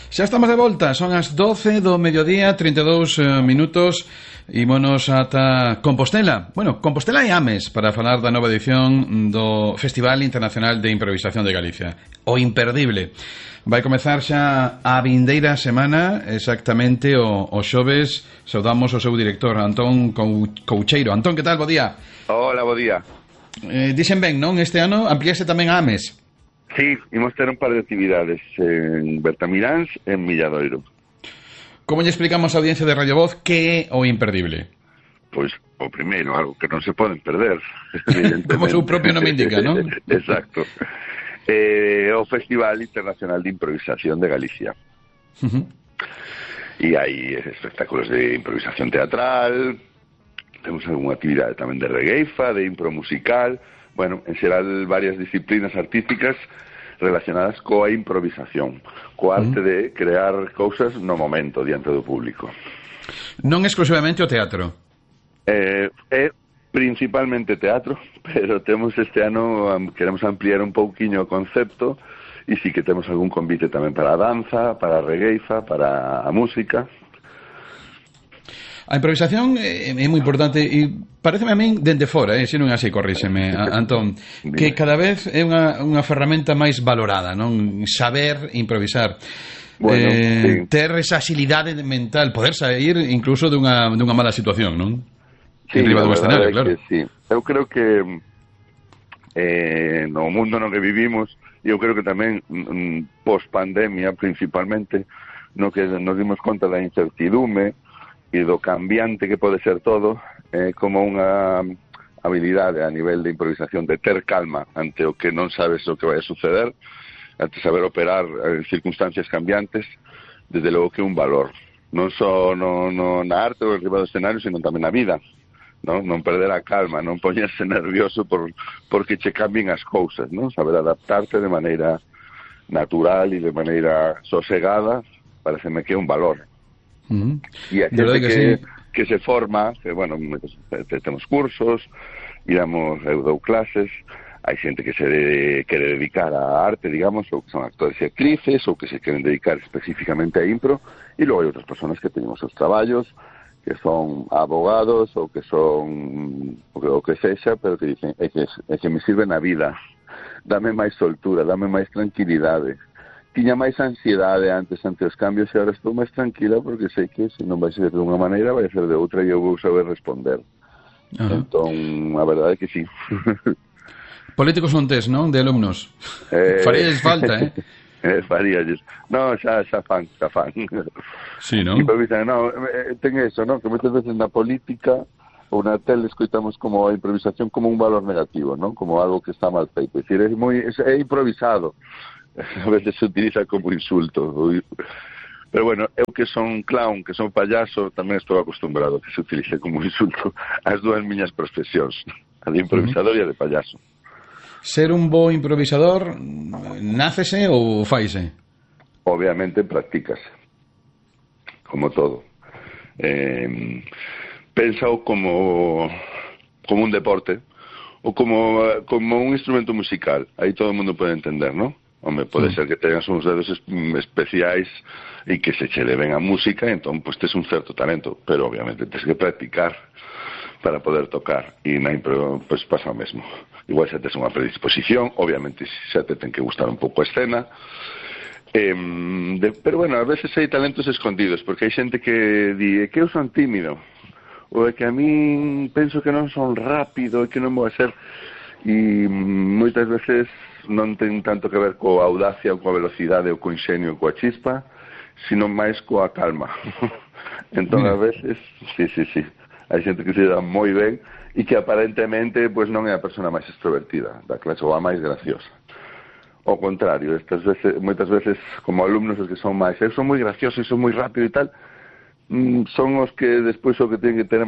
Xa estamos de volta, son as 12 do mediodía, 32 minutos. Ímonos ata Compostela. Bueno, Compostela e Ames para falar da nova edición do Festival Internacional de Improvisación de Galicia. O imperdible. Vai comezar xa a vindeira semana, exactamente o xoves. Saudamos o seu director, Antón Coucheiro. Antón, que tal? Bo día. Hola, bo día. Dixen ben, non? Este ano ampliase tamén a Ames. Sí, imos ter un par de actividades en Bertamiráns e en Milladoiro. Como lle explicamos á audiencia de Radio Voz que é o imperdible? Pois, o primeiro, algo que non se poden perder. Como o seu propio nome indica, non? Exacto. O Festival Internacional de Improvisación de Galicia. E hai espectáculos de improvisación teatral, temos algunha actividade tamén de regueifa, de impro musical, bueno, en xeral varias disciplinas artísticas relacionadas coa improvisación, coa arte de crear cousas no momento diante do público. Non exclusivamente o teatro. É principalmente teatro, pero temos este ano, queremos ampliar un pouquiño o concepto, e sí que temos algún convite tamén para a danza, para a regueifa, para a música. A improvisación é moi importante e pareceme a min dende fora, se non é así, corríxeme, Antón, que cada vez é unha ferramenta máis valorada, non? Saber improvisar. Bueno, sí. Ter esa agilidade mental, poder sair incluso dunha mala situación, non? Sí, riba do escenario, claro. Sí. Eu creo que no mundo no que vivimos, eu creo que tamén post-pandemia principalmente, no que nos dimos conta da incertidume e do cambiante que pode ser todo, como unha habilidade a nivel de improvisación, de ter calma ante o que non sabes o que vai a suceder, ante saber operar en circunstancias cambiantes, desde logo que é un valor, non só na arte ou riba do escenario, sino tamén na vida, non perder a calma, non poñerse nervioso porque che cambien as cousas, non? Saber adaptarte de maneira natural e de maneira sosegada, pareceme que é un valor. E a xente que se forma, que, bueno, temos cursos, eu dou clases, hai xente que se quere dedicar á arte, digamos, ou que son actores e actrices, ou que se queren dedicar especificamente a impro, e logo hai outras persoas que teñen os seus traballos, que son abogados, ou que son o que sexa, pero que dicen, é que me sirve na vida, dame máis soltura, dame máis tranquilidade. Tiña máis ansiedade antes ante os cambios e agora estou máis tranquila porque sei que se non vai ser de unha maneira vai ser de outra e eu vou saber responder. Entón, a verdade é que sí. Políticos non tes, non? De alumnos. Faríalles falta, Faríalles. Non, xa fan. Sí, non? Ten eso, non? Que moitas veces na política ou na tele escoitamos como a improvisación como un valor negativo, non? Como algo que está mal feito. É dicir, é improvisado. A veces se utiliza como insulto. Pero bueno, eu que son clown, que son payaso, tamén estou acostumbrado a que se utilice como insulto as dúas miñas profesións, a de improvisador e a de payaso. Ser un bo improvisador nácese ou faise? Obviamente practícase, como todo. Pénsao como un deporte ou como un instrumento musical. Aí todo o mundo pode entender, non? Home, pode ser que tengas uns dedos especiais e que se che deben a música, entón, pues, tes un certo talento, pero obviamente tes que practicar para poder tocar, e na impro, pues, pasa o mesmo. Igual xa tes unha predisposición, obviamente xa te ten que gustar un pouco a escena, pero bueno, a veces hai talentos escondidos, porque hai xente que di que eu son tímido, ou é que a min penso que non son rápido, e que non vou a ser, e moitas veces non ten tanto que ver coa audacia ou coa velocidade ou co inxenio ou coa chispa, sino máis coa calma. Entón, a veces, sí, hai xente que se dá moi ben e que aparentemente pues, non é a persona máis extrovertida da clase ou a máis graciosa. Ao contrario, moitas veces, como alumnos, os que son máis, eu son moi gracioso e son moi rápido e tal, son os que despois o que teñen que ter